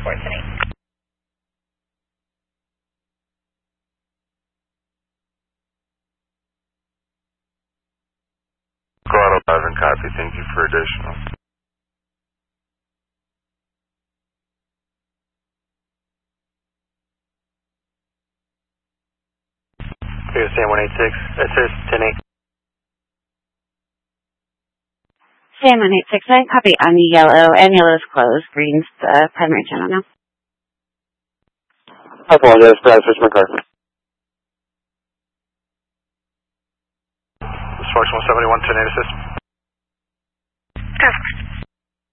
report tonight. Colorado 11, copy. Thank you for additional. Here's Sam 186. That says 10-8. Sam 1869, copy on the yellow, and yellow is closed. Green's the primary channel now. I apologize, Brad, switch my car. This Fox 171, 10-8 assist.